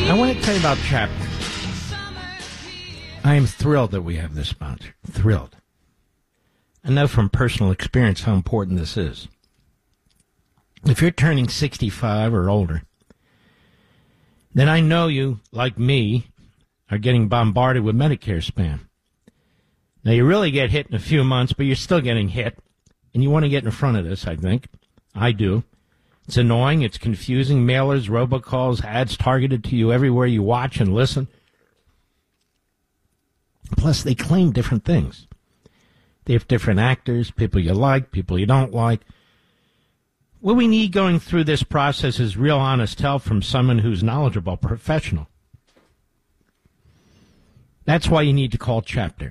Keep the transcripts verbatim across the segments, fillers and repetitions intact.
I want to tell you about Chapter. I am thrilled that we have this sponsor. Thrilled. I know from personal experience how important this is. If you're turning sixty-five or older, then I know you, like me, are getting bombarded with Medicare spam. Now, you really get hit in a few months, but you're still getting hit. And you want to get in front of this, I think. I do. It's annoying. It's confusing. Mailers, robocalls, ads targeted to you everywhere you watch and listen. Plus, they claim different things. They have different actors, people you like, people you don't like. What we need going through this process is real honest help from someone who's knowledgeable, professional. That's why you need to call Chapter.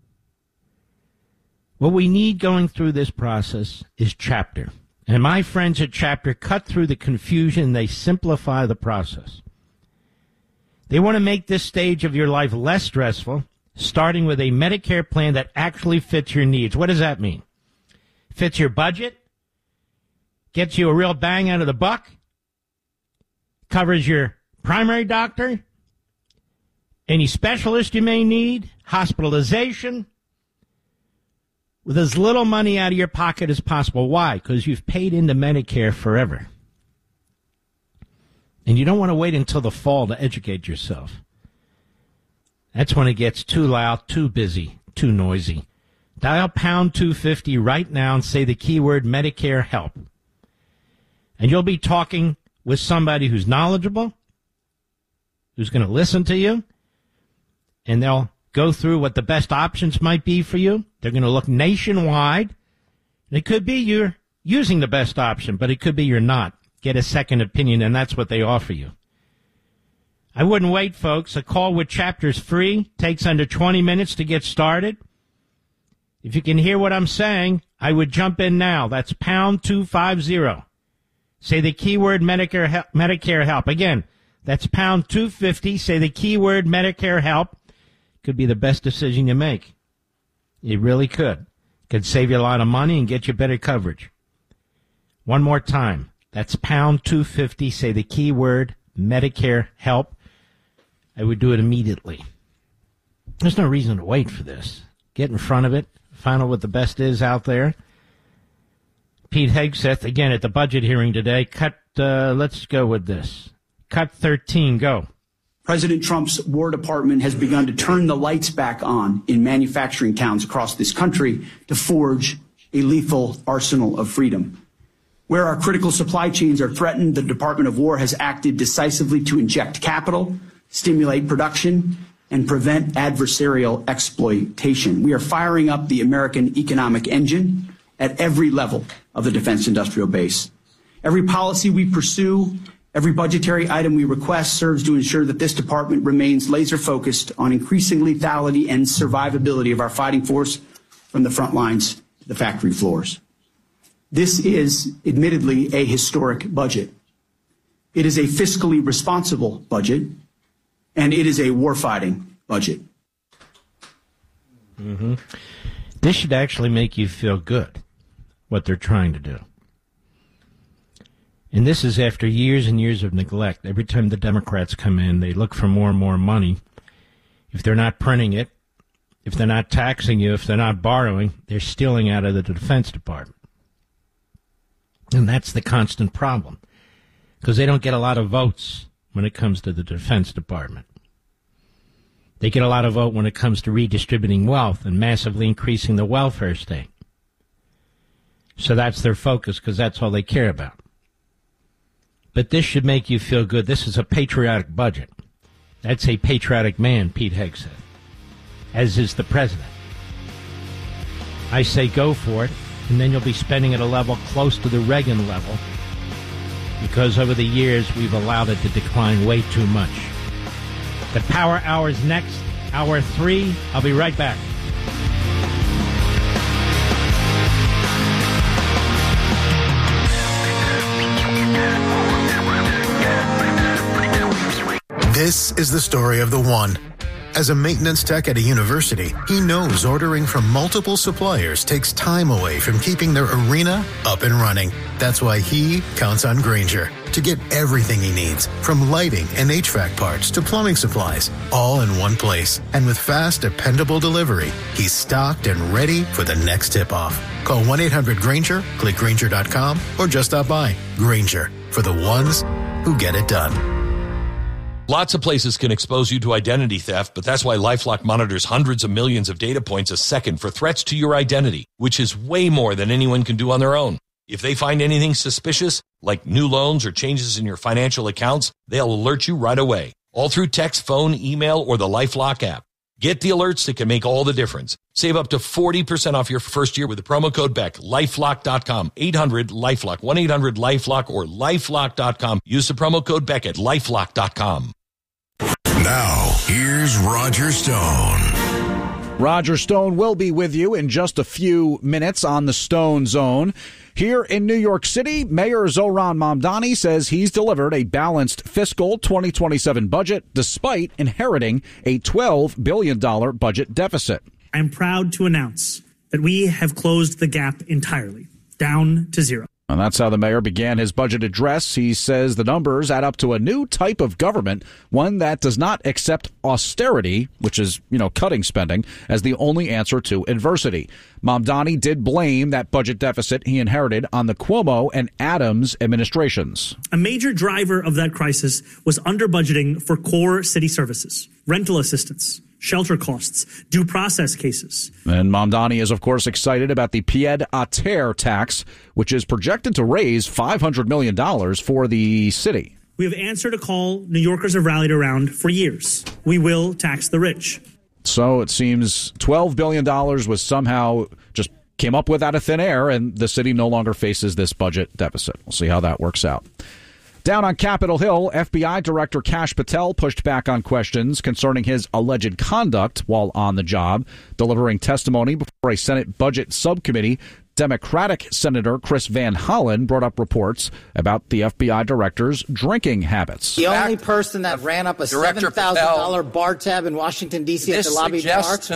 What we need going through this process is Chapter. And my friends at Chapter cut through the confusion. They simplify the process. They want to make this stage of your life less stressful, starting with a Medicare plan that actually fits your needs. What does that mean? Fits your budget? Gets you a real bang out of the buck? Covers your primary doctor? Any specialist you may need? Hospitalization? With as little money out of your pocket as possible. Why? Because you've paid into Medicare forever. And you don't want to wait until the fall to educate yourself. That's when it gets too loud, too busy, too noisy. Dial pound two fifty right now and say the keyword Medicare help. And you'll be talking with somebody who's knowledgeable, who's going to listen to you, and they'll go through what the best options might be for you. They're going to look nationwide. It could be you're using the best option, but it could be you're not. Get a second opinion, and that's what they offer you. I wouldn't wait, folks. A call with Chapter's free. Takes under twenty minutes to get started. If you can hear what I'm saying, I would jump in now. That's pound two fifty. Say the keyword Medicare help, Medicare help. Again, that's pound two fifty. Say the keyword Medicare help. Could be the best decision you make. It really could. Could save you a lot of money and get you better coverage. One more time. That's pound two fifty. Say the keyword Medicare help. I would do it immediately. There's no reason to wait for this. Get in front of it. Find out what the best is out there. Pete Hegseth, again, at the budget hearing today. Cut, uh, let's go with this. Cut thirteen, go. President Trump's War Department has begun to turn the lights back on in manufacturing towns across this country to forge a lethal arsenal of freedom. Where our critical supply chains are threatened, the Department of War has acted decisively to inject capital, stimulate production, and prevent adversarial exploitation. We are firing up the American economic engine at every level of the defense industrial base. Every policy we pursue, every budgetary item we request serves to ensure that this department remains laser focused on increasing lethality and survivability of our fighting force from the front lines to the factory floors. This is admittedly a historic budget. It is a fiscally responsible budget, and it is a warfighting budget. Mm-hmm. This should actually make you feel good, what they're trying to do. And this is after years and years of neglect. Every time the Democrats come in, they look for more and more money. If they're not printing it, if they're not taxing you, if they're not borrowing, they're stealing out of the Defense Department. And that's the constant problem, because they don't get a lot of votes when it comes to the Defense Department. They get a lot of vote when it comes to redistributing wealth and massively increasing the welfare state. So that's their focus, because that's all they care about. But this should make you feel good. This is a patriotic budget. That's a patriotic man, Pete Hegseth, as is the president. I say go for it, and then you'll be spending at a level close to the Reagan level, because over the years we've allowed it to decline way too much. The Power Hour's next, hour three. I'll be right back. This is the story of the one. As a maintenance tech at a university, he knows ordering from multiple suppliers takes time away from keeping their arena up and running. That's why he counts on Grainger, to get everything he needs, from lighting and H V A C parts to plumbing supplies, all in one place. And with fast, dependable delivery, he's stocked and ready for the next tip-off. Call one eight hundred Grainger, click Grainger dot com, or just stop by. Grainger, for the ones who get it done. Lots of places can expose you to identity theft, but that's why LifeLock monitors hundreds of millions of data points a second for threats to your identity, which is way more than anyone can do on their own. If they find anything suspicious, like new loans or changes in your financial accounts, they'll alert you right away, all through text, phone, email, or the LifeLock app. Get the alerts that can make all the difference. Save up to forty percent off your first year with the promo code Beck. LifeLock dot com, eight hundred LifeLock, one eight hundred LifeLock, or LifeLock dot com. Use the promo code Beck at LifeLock dot com. Now, here's Roger Stone. Roger Stone will be with you in just a few minutes on the Stone Zone. Here in New York City, Mayor Zohran Mamdani says he's delivered a balanced fiscal twenty twenty-seven budget despite inheriting a twelve billion dollars budget deficit. I'm proud to announce that we have closed the gap entirely, down to zero. And that's how the mayor began his budget address. He says the numbers add up to a new type of government, one that does not accept austerity, which is, you know, cutting spending, as the only answer to adversity. Mamdani did blame that budget deficit he inherited on the Cuomo and Adams administrations. A major driver of that crisis was under-budgeting for core city services, rental assistance, shelter costs, due process cases. And Mamdani is, of course, excited about the pied-à-terre tax, which is projected to raise five hundred million dollars for the city. We have answered a call New Yorkers have rallied around for years. We will tax the rich. So it seems twelve billion dollars was somehow just came up with out of thin air, and the city no longer faces this budget deficit. We'll see how that works out. Down on Capitol Hill, F B I Director Kash Patel pushed back on questions concerning his alleged conduct while on the job, delivering testimony before a Senate Budget Subcommittee. Democratic Senator Chris Van Hollen brought up reports about the F B I director's drinking habits. The only person that ran up a seven thousand dollars bar tab in Washington, D C at the lobby bar